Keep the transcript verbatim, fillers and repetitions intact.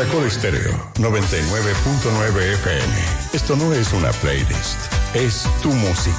Caracol Estéreo, noventa y nueve punto nueve F M. Esto no es una playlist, es tu música.